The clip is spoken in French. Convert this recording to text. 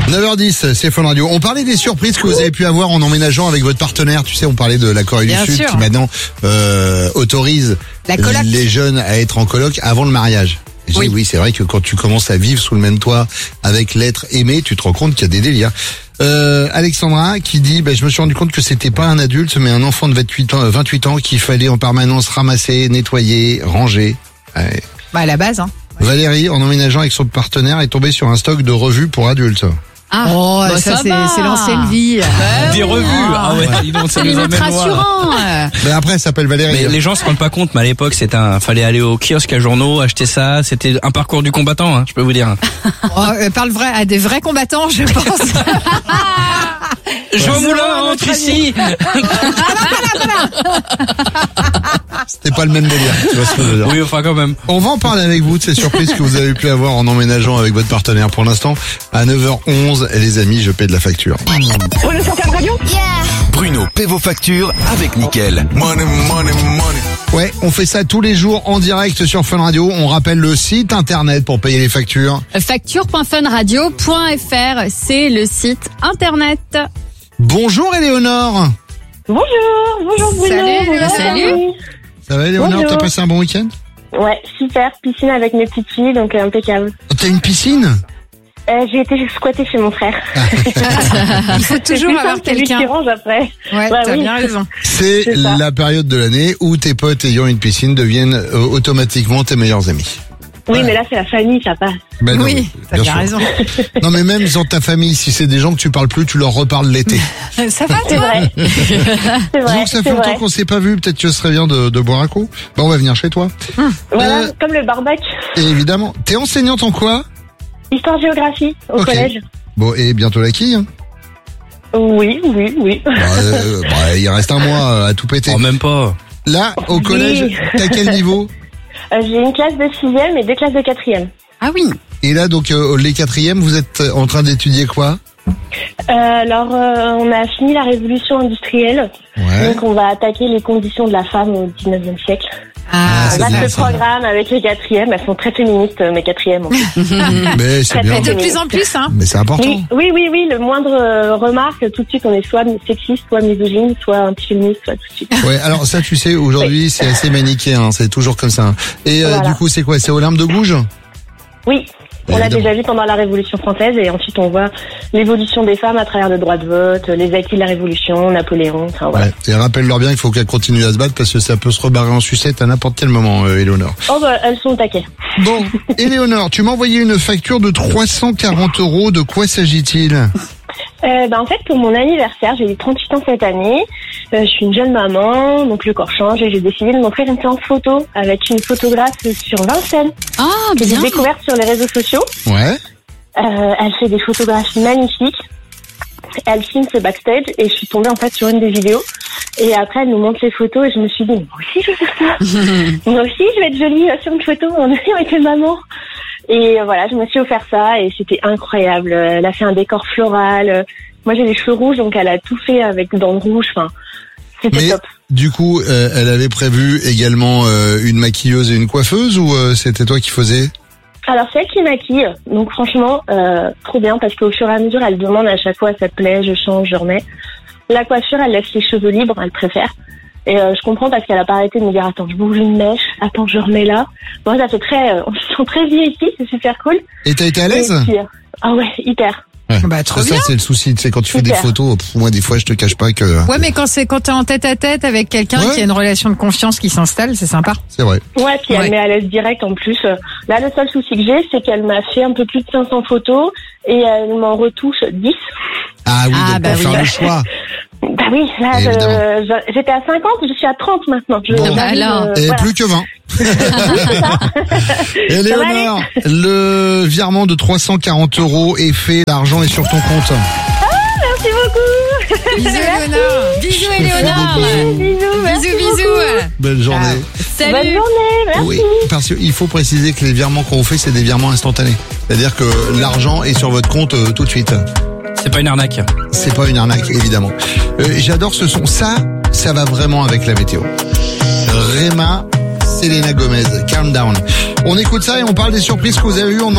9h10, c'est Fun Radio. On parlait des surprises que vous avez pu avoir en emménageant avec votre partenaire. Tu sais, on parlait de la Corée Bien du Sud sûr. qui maintenant autorise La coloc. les jeunes à être en coloc avant le mariage. Je dis, oui, c'est vrai que quand tu commences à vivre sous le même toit avec l'être aimé, tu te rends compte qu'il y a des délires. Alexandra qui dit, je me suis rendu compte que c'était pas un adulte, mais un enfant de 28 ans qu'il fallait en permanence ramasser, nettoyer, ranger. Ouais. À la base, hein. Valérie, en emménageant avec son partenaire, est tombée sur un stock de revues pour adultes. Ah, ça va. c'est l'ancienne vie. Des revues. Ah ouais, dis donc, ça C'est nous limite amène loin. rassurant. Mais après, elle s'appelle Valérie. Mais les gens se rendent pas compte, mais à l'époque, fallait aller au kiosque à journaux, acheter ça. C'était un parcours du combattant, je peux vous dire. Parle vrai à des vrais combattants, je pense. Jean Moulin entre ici. C'était pas le même délire, tu vois ce que je veux dire. Oui, enfin quand même. On va en parler avec vous de ces surprises que vous avez pu avoir en emménageant avec votre partenaire. Pour l'instant, à 9h11, les amis, je paie de la facture. Bruno paie vos factures avec Nickel. Money. Ouais, on fait ça tous les jours en direct sur Fun Radio. On rappelle le site internet pour payer les factures. Facture.funradio.fr, c'est le site internet. Bonjour Éléonore. Bonjour Bruno. Salut. Ça va Éléonore, Bonjour. t'as passé un bon week-end? Ouais, super, piscine avec mes petites filles, donc impeccable. T'as une piscine? J'ai été squattée chez mon frère. Il faut toujours C'est avoir lui qui quelqu'un. range après. Ouais, Bah t'as oui. bien raison. C'est C'est ça. la période de l'année où tes potes ayant une piscine deviennent automatiquement tes meilleurs amis. Oui, mais là c'est la famille, ça passe. Ben non, Oui, t'as bien bien sûr. raison. Non mais même dans ta famille, si c'est des gens que tu parles plus, tu leur reparles l'été. Ça va, C'est toi? vrai. C'est vrai. Donc ça fait c'est longtemps vrai. qu'on s'est pas vu, peut-être que ce serait bien de boire un coup. On va venir chez toi. Voilà, comme le barbac. Et évidemment, t'es enseignante en quoi? Histoire-géographie au Ok. collège. Bon, et bientôt la quille. Oui. Il reste un mois à tout péter. Oh, même pas. Là, au collège, t'as quel niveau? J'ai une classe de 6e et 2 classes de 4e. Ah oui. Et là, donc, les quatrièmes, vous êtes en train d'étudier quoi? Alors, on a fini la révolution industrielle, Ouais. donc on va attaquer les conditions de la femme au 19e siècle. c'est Là, bien, le ça. programme avec les 4e, elles sont très féministes, mes 4e. En plus. Mais c'est Très, bien. très De plus en plus, hein. Mais c'est important. Oui, le moindre remarque, tout de suite, on est soit sexiste, soit misogyne, soit antiféministe, soit tout de suite. Ouais, alors ça, tu sais, aujourd'hui, c'est assez manichéen, c'est toujours comme ça. hein. Et Voilà. du coup, c'est quoi? C'est Olympe de Gouges? Oui, on l'a Évidemment. déjà vu pendant la Révolution française et ensuite on voit l'évolution des femmes à travers le droit de vote, les acquis de la Révolution, Napoléon, enfin voilà. Ouais. Et rappelle-leur bien qu'il faut qu'elle continue à se battre parce que ça peut se rebarrer en sucette à n'importe quel moment, Éléonore. Oh elles sont au taquet. Bon, Éléonore, tu m'as envoyé une facture de 340 €. De quoi s'agit-il? En fait, pour mon anniversaire, j'ai eu 38 ans cette année. Je suis une jeune maman, donc le corps change et j'ai décidé de m'offrir une séance photo avec une photographe sur Vincennes Ah, que j'ai bien. découverte sur les réseaux sociaux. Ouais. Elle fait des photographies magnifiques. Elle filme ce backstage et je suis tombée en fait sur une des vidéos. Et après, elle nous montre les photos et je me suis dit, moi aussi je veux faire ça. Moi aussi je vais être jolie sur une photo en avec une maman. Et voilà, je me suis offert ça et c'était incroyable. Elle a fait un décor floral. Moi j'ai les cheveux rouges donc elle a tout fait avec dans le rouge. Enfin, c'était Mais top. du coup, elle avait prévu également une maquilleuse et une coiffeuse ou c'était toi qui faisais? Alors c'est elle qui maquille, donc franchement trop bien parce qu'au fur et à mesure elle demande à chaque fois ça te plaît, je change, je remets. La coiffure elle laisse les cheveux libres, elle préfère. Et je comprends parce qu'elle a pas arrêté de me dire attends je bouge une mèche, attends je remets là. Bon ça fait très, on se sent très bien ici, c'est super cool. Et t'as été à l'aise? Et puis, ah ouais hyper. Ouais. Bah, trop ça, bien. c'est le souci. Tu sais, quand tu fais des Super. photos, moi, des fois, je te cache pas que Ouais, mais quand t'es en tête à tête avec quelqu'un Ouais. qui a une relation de confiance qui s'installe, c'est sympa. c'est vrai. Ouais puis Ouais. elle met à l'aise direct en plus. Là le seul souci que j'ai c'est qu'elle m'a fait un peu plus de 500 photos et elle m'en retouche 10. Ah oui, Ah, donc bah pour oui. faire le choix. Bah oui, là Évidemment. j'étais à 50, je suis à 30 maintenant. Bon. j'arrive, Alors. Et voilà. plus que 20. Éléonore, le virement de 340 € est fait. L'argent est sur ton compte. Merci beaucoup. Bisous, Éléonore. Bisous, fais des Éléonore. Bisous, merci Bisous, beaucoup. bisous. Belle journée. Bonne Salut. journée, merci. Oui, parce qu'il faut préciser que les virements qu'on vous fait, c'est des virements instantanés. C'est-à-dire que l'argent est sur votre compte tout de suite. C'est pas une arnaque. C'est pas une arnaque, évidemment. J'adore ce son. Ça va vraiment avec la météo. Rema, Selena Gomez, Calm Down. On écoute ça et on parle des surprises que vous avez eues en